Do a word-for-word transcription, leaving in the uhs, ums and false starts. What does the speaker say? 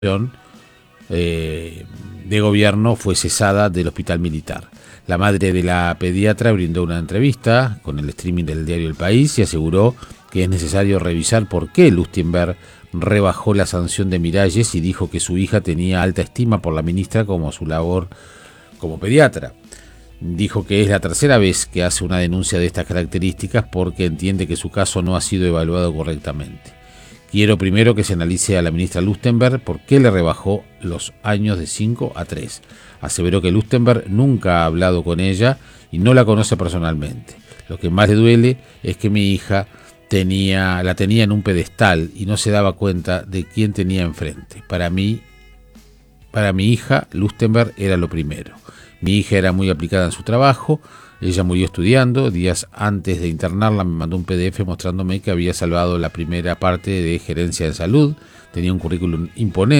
eh, de gobierno fue cesada del hospital militar. La madre de la pediatra brindó una entrevista con el streaming del diario El País y aseguró que es necesario revisar por qué Lustyenberg rebajó la sanción de Miralles y dijo que su hija tenía alta estima por la ministra como su labor como pediatra. Dijo que es la tercera vez que hace una denuncia de estas características porque entiende que su caso no ha sido evaluado correctamente. Quiero primero que se analice a la ministra Lustyenberg por qué le rebajó los años de cinco a tres. Aseveró que Lustyenberg nunca ha hablado con ella y no la conoce personalmente. Lo que más le duele es que mi hija tenía, la tenía en un pedestal y no se daba cuenta de quién tenía enfrente. Para mí, para mi hija, Lustyenberg era lo primero. Mi hija era muy aplicada en su trabajo, ella murió estudiando, días antes de internarla me mandó un P D F mostrándome que había salvado la primera parte de gerencia de salud, tenía un currículum imponente.